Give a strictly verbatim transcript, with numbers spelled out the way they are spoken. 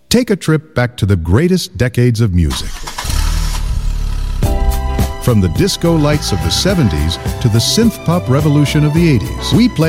Take a trip back to the greatest decades of music. From the disco lights of the seventies to the synth pop revolution of the eighties, we play